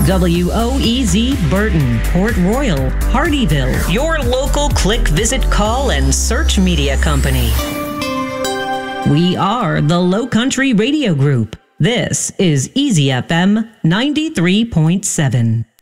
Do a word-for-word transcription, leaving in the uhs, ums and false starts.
W O E Z Burton, Port Royal, Hardyville, your local click, visit, call, and search media company. We are the Low Country Radio Group. This is Easy F M ninety-three point seven.